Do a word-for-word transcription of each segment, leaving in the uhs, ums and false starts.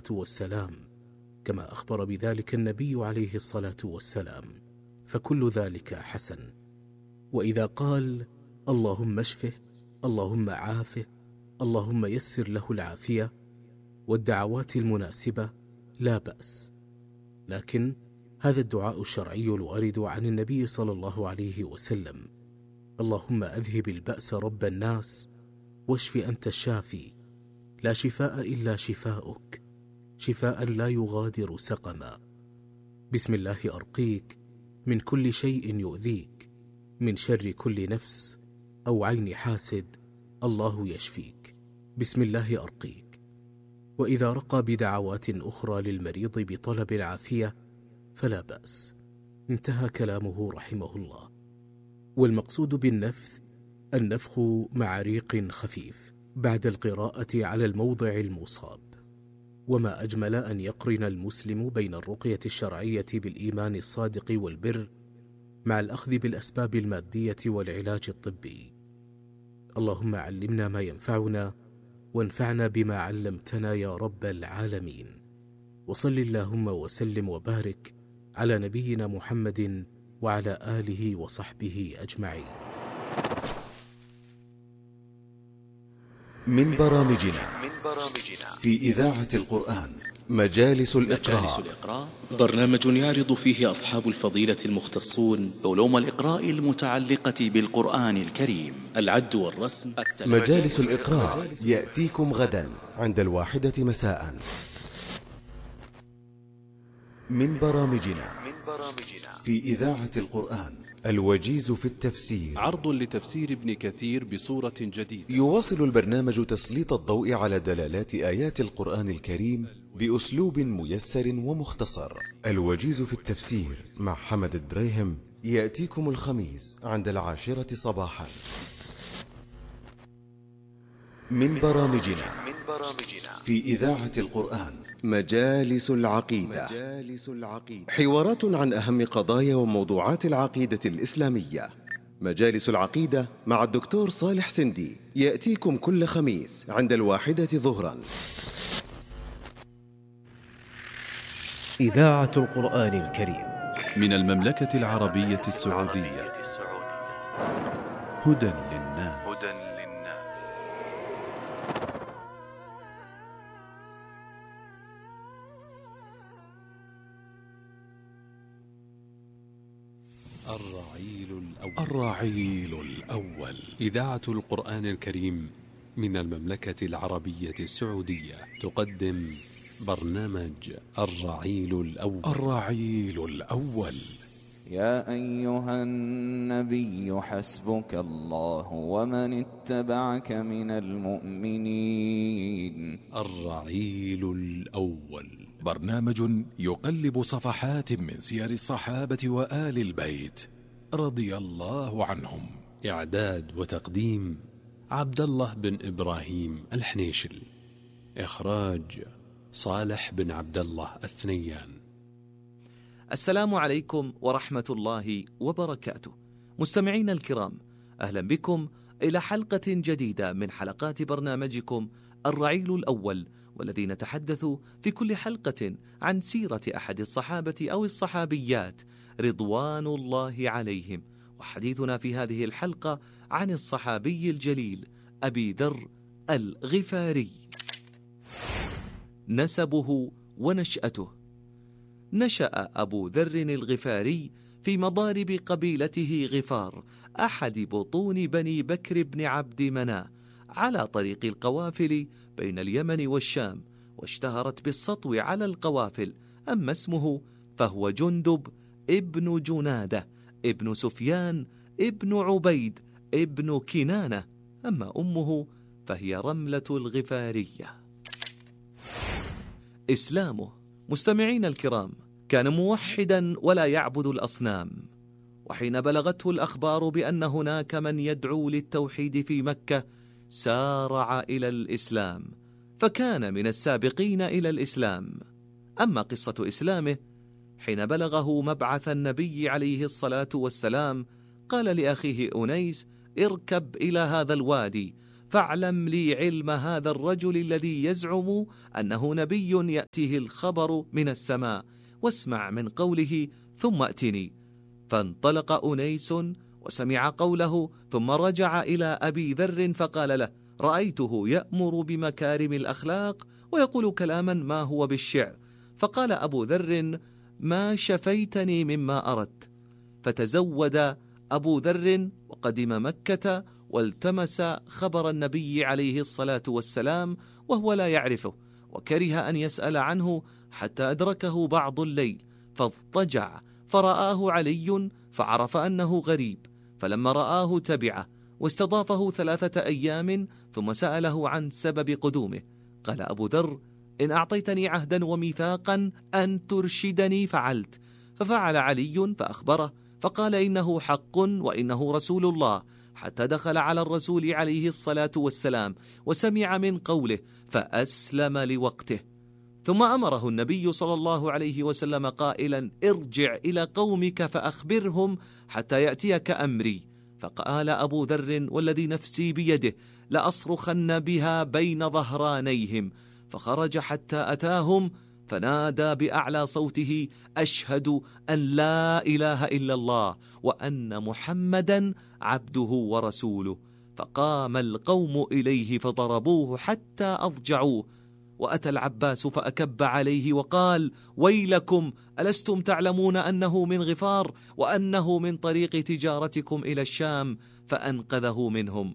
والسلام، كما أخبر بذلك النبي عليه الصلاة والسلام، فكل ذلك حسن. وإذا قال اللهم اشفه، اللهم عافه، اللهم يسر له العافية والدعوات المناسبة لا بأس، لكن هذا الدعاء الشرعي الوارد عن النبي صلى الله عليه وسلم: اللهم أذهب البأس رب الناس واشف أنت الشافي، لا شفاء إلا شفاؤك، شفاء لا يغادر سقما. بسم الله أرقيك من كل شيء يؤذيك، من شر كل نفس أو عين حاسد، الله يشفيك، بسم الله أرقيك. وإذا رقى بدعوات أخرى للمريض بطلب العافية فلا بأس. انتهى كلامه رحمه الله. والمقصود بالنفث النفخ مع ريق خفيف بعد القراءة على الموضع المصاب. وما أجمل أن يقرن المسلم بين الرقية الشرعية بالإيمان الصادق والبر مع الأخذ بالأسباب المادية والعلاج الطبي. اللهم علمنا ما ينفعنا وانفعنا بما علمتنا يا رب العالمين. وصل اللهم وسلم وبارك على نبينا محمد وعلى آله وصحبه أجمعين. من برامجنا في إذاعة القرآن مجالس الإقراء. مجالس الإقراء برنامج يعرض فيه أصحاب الفضيلة المختصون علوم الإقراء المتعلقة بالقرآن الكريم، العد والرسم. مجالس الإقراء يأتيكم غدا عند الواحدة مساء. من برامجنا في إذاعة القرآن الوجيز في التفسير، عرض لتفسير ابن كثير بصورة جديدة. يواصل البرنامج تسليط الضوء على دلالات آيات القرآن الكريم بأسلوب ميسر ومختصر. الوجيز في التفسير مع حمد الدريهم يأتيكم الخميس عند العاشرة صباحا. من برامجنا في إذاعة القرآن مجالس العقيدة، حوارات عن أهم قضايا وموضوعات العقيدة الإسلامية. مجالس العقيدة مع الدكتور صالح سندي يأتيكم كل خميس عند الواحدة ظهرا. إذاعة القرآن الكريم من المملكة العربية السعودية، هدى للناس. الرعيل الأول. الرعيل الأول، إذاعة القرآن الكريم من المملكة العربية السعودية تقدم برنامج الرعيل الأول. الرعيل الأول. يا أيها النبي حسبك الله ومن اتبعك من المؤمنين. الرعيل الأول، برنامج يقلب صفحات من سير الصحابة وآل البيت رضي الله عنهم. إعداد وتقديم عبد الله بن إبراهيم الحنيشل. إخراج صالح بن عبد الله الثنيان. السلام عليكم ورحمة الله وبركاته. مستمعين الكرام، أهلا بكم إلى حلقة جديدة من حلقات برنامجكم الرعيل الأول، والذي نتحدث في كل حلقة عن سيرة أحد الصحابة أو الصحابيات رضوان الله عليهم. وحديثنا في هذه الحلقة عن الصحابي الجليل أبي ذر الغفاري. نسبه ونشأته. نشأ أبو ذر الغفاري في مضارب قبيلته غفار، أحد بطون بني بكر بن عبد مناف، على طريق القوافل بين اليمن والشام، واشتهرت بالسطو على القوافل. أما اسمه فهو جندب ابن جنادة ابن سفيان ابن عبيد ابن كنانة. أما أمه فهي رملة الغفارية. إسلامه. مستمعين الكرام، كان موحدا ولا يعبد الأصنام، وحين بلغته الأخبار بأن هناك من يدعو للتوحيد في مكة سارع إلى الإسلام، فكان من السابقين إلى الإسلام. أما قصة إسلامه، حين بلغه مبعث النبي عليه الصلاة والسلام قال لأخيه أنيس: اركب إلى هذا الوادي فاعلم لي علم هذا الرجل الذي يزعم أنه نبي يأتيه الخبر من السماء، واسمع من قوله ثم أتني. فانطلق أنيس وسمع قوله، ثم رجع إلى أبي ذر فقال له: رأيته يأمر بمكارم الأخلاق ويقول كلاما ما هو بالشعر. فقال أبو ذر: ما شفيتني مما أردت. فتزود أبو ذر وقدم مكة والتمس خبر النبي عليه الصلاة والسلام وهو لا يعرفه، وكره أن يسأل عنه حتى أدركه بعض الليل، فاضطجع فرآه علي فعرف أنه غريب، فلما رآه تبعه واستضافه ثلاثة أيام ثم سأله عن سبب قدومه. قال أبو ذر: إن أعطيتني عهدا وميثاقا أن ترشدني فعلت. ففعل علي فأخبره، فقال: إنه حق وإنه رسول الله، حتى دخل على الرسول عليه الصلاة والسلام وسمع من قوله فأسلم لوقته. ثم أمره النبي صلى الله عليه وسلم قائلا: ارجع إلى قومك فأخبرهم حتى يأتيك أمري. فقال أبو ذر: والذي نفسي بيده لأصرخن بها بين ظهرانيهم. فخرج حتى أتاهم فنادى بأعلى صوته: أشهد أن لا إله إلا الله وأن محمدا عبده ورسوله. فقام القوم إليه فضربوه حتى أضجعوه، وأتى العباس فأكب عليه وقال: ويلكم، ألستم تعلمون أنه من غفار وأنه من طريق تجارتكم إلى الشام؟ فأنقذه منهم.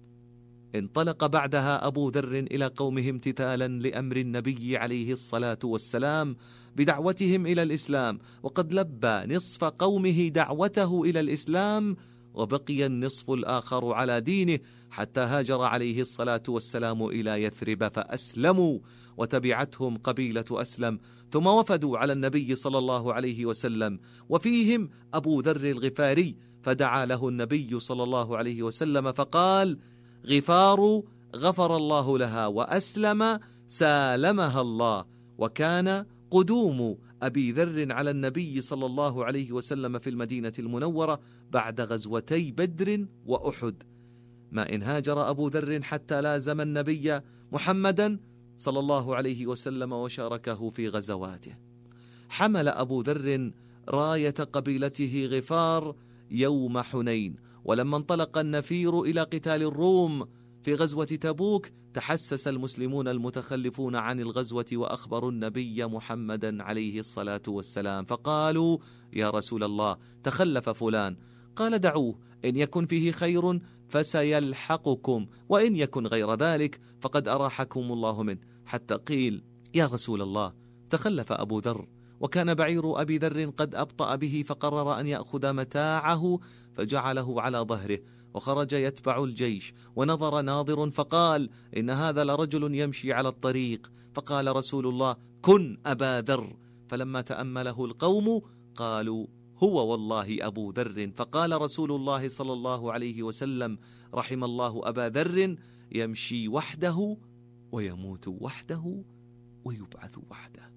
انطلق بعدها أبو ذر إلى قومه امتثالا لأمر النبي عليه الصلاة والسلام بدعوتهم إلى الإسلام، وقد لبى نصف قومه دعوته إلى الإسلام، وبقي النصف الآخر على دينه حتى هاجر عليه الصلاة والسلام إلى يثرب فأسلموا، وتبعتهم قبيلة أسلم، ثم وفدوا على النبي صلى الله عليه وسلم، وفيهم أبو ذر الغفاري، فدعا له النبي صلى الله عليه وسلم فقال: غفار غفر الله لها، وأسلم سالمها الله. وكان قدوم أبي ذر على النبي صلى الله عليه وسلم في المدينة المنورة بعد غزوتي بدر وأحد. ما إن هاجر أبو ذر حتى لازم النبي محمدا صلى الله عليه وسلم وشاركه في غزواته. حمل أبو ذر راية قبيلته غفار يوم حنين، ولما انطلق النفير إلى قتال الروم في غزوة تبوك تحسس المسلمون المتخلفون عن الغزوة وأخبروا النبي محمدا عليه الصلاة والسلام، فقالوا: يا رسول الله، تخلف فلان. قال: دعوه، إن يكن فيه خير فسيلحقكم، وإن يكن غير ذلك فقد أراحكم الله منه. حتى قيل: يا رسول الله، تخلف أبو ذر، وكان بعير أبي ذر قد أبطأ به، فقرر أن يأخذ متاعه فجعله على ظهره، وخرج يتبع الجيش، ونظر ناظر فقال: إن هذا لرجل يمشي على الطريق. فقال رسول الله: كن أبا ذر. فلما تأمله القوم قالوا: هو والله أبو ذر. فقال رسول الله صلى الله عليه وسلم: رحم الله أبا ذر، يمشي وحده ويموت وحده ويبعث وحده.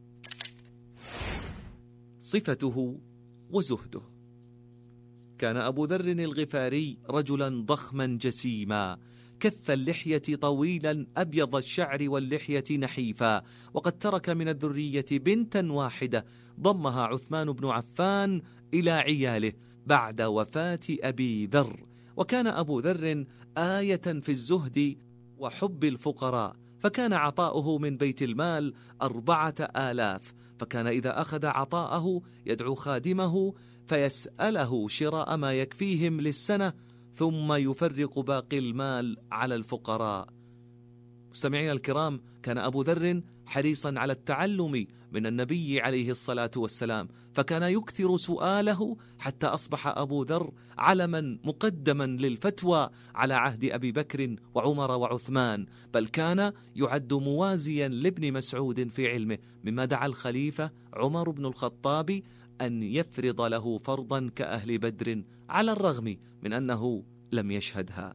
صفته وزهده. كان أبو ذر الغفاري رجلا ضخما جسيما، كث اللحية طويلا أبيض الشعر واللحية نحيفا، وقد ترك من الذرية بنتا واحدة ضمها عثمان بن عفان إلى عياله بعد وفاة أبي ذر. وكان أبو ذر آية في الزهد وحب الفقراء، فكان عطاؤه من بيت المال أربعة آلاف، فكان إذا أخذ عطاءه يدعو خادمه فيسأله شراء ما يكفيهم للسنة، ثم يفرق باقي المال على الفقراء. مستمعين الكرام، كان أبو ذر حريصا على التعلم من النبي عليه الصلاة والسلام، فكان يكثر سؤاله حتى أصبح أبو ذر علما مقدما للفتوى على عهد أبي بكر وعمر وعثمان، بل كان يعد موازيا لابن مسعود في علمه، مما دعا الخليفة عمر بن الخطاب أن يفرض له فرضا كأهل بدر، على الرغم من أنه لم يشهدها.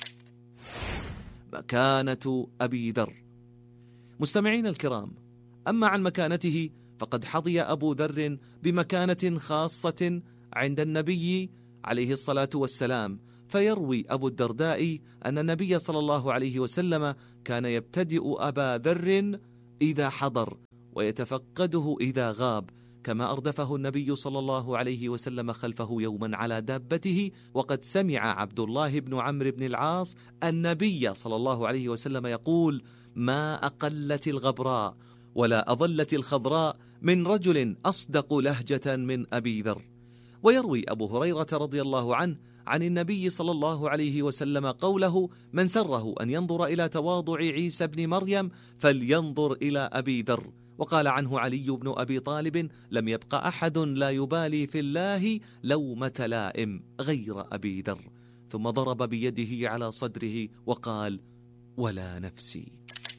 مكانة أبي ذر. مستمعين الكرام، أما عن مكانته فقد حظي أبو ذر بمكانة خاصة عند النبي عليه الصلاة والسلام، فيروي أبو الدرداء أن النبي صلى الله عليه وسلم كان يبتدئ أبا ذر إذا حضر ويتفقده إذا غاب، كما أردفه النبي صلى الله عليه وسلم خلفه يوما على دابته، وقد سمع عبد الله بن عمرو بن العاص النبي صلى الله عليه وسلم يقول: ما أقلت الغبراء ولا أظلت الخضراء من رجل أصدق لهجة من أبي ذر. ويروي أبو هريرة رضي الله عنه عن النبي صلى الله عليه وسلم قوله: من سره أن ينظر إلى تواضع عيسى بن مريم فلينظر إلى أبي ذر. وقال عنه علي بن أبي طالب: لم يبق أحد لا يبالي في الله لومة لائم غير أبي ذر. ثم ضرب بيده على صدره وقال: ولا نفسي.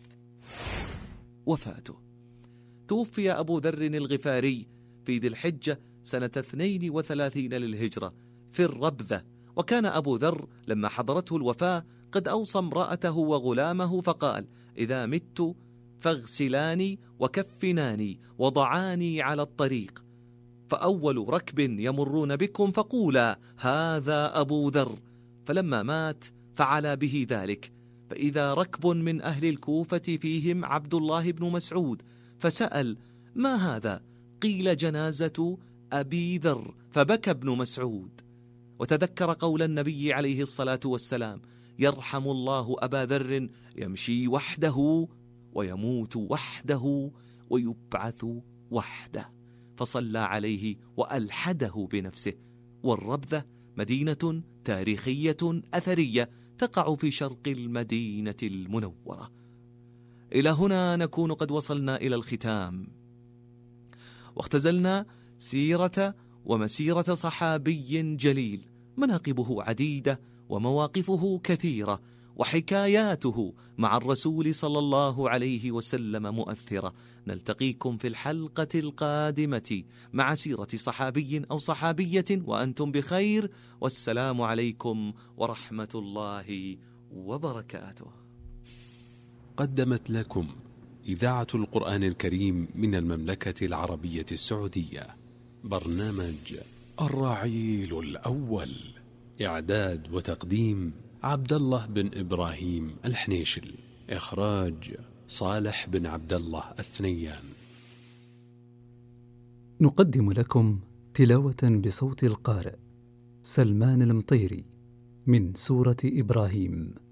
وفاته: توفي أبو ذر الغفاري في ذي الحجة سنة اثنين وثلاثين للهجرة في الربذة. وكان أبو ذر لما حضرته الوفاة قد أوصى امرأته وغلامه فقال: إذا مت فاغسلاني وكفناني وضعاني على الطريق، فأول ركب يمرون بكم فقولا: هذا أبو ذر. فلما مات فعل به ذلك، فإذا ركب من أهل الكوفة فيهم عبد الله بن مسعود، فسأل: ما هذا؟ قيل: جنازة أبي ذر. فبكى ابن مسعود وتذكر قول النبي عليه الصلاة والسلام: يرحم الله أبا ذر يمشي وحده ويموت وحده ويبعث وحده، فصلى عليه وألحده بنفسه. والربذة مدينة تاريخية أثرية تقع في شرق المدينة المنورة. إلى هنا نكون قد وصلنا إلى الختام، واختزلنا سيرة ومسيرة صحابي جليل، مناقبه عديدة ومواقفه كثيرة، وحكاياته مع الرسول صلى الله عليه وسلم مؤثرة. نلتقيكم في الحلقة القادمة مع سيرة صحابي أو صحابية وأنتم بخير، والسلام عليكم ورحمة الله وبركاته. قدمت لكم إذاعة القرآن الكريم من المملكة العربية السعودية برنامج الرعيل الأول، إعداد وتقديم عبد الله بن إبراهيم الحنيشل، إخراج صالح بن عبد الله الثنيان. نقدم لكم تلاوة بصوت القارئ سلمان المطيري من سورة إبراهيم.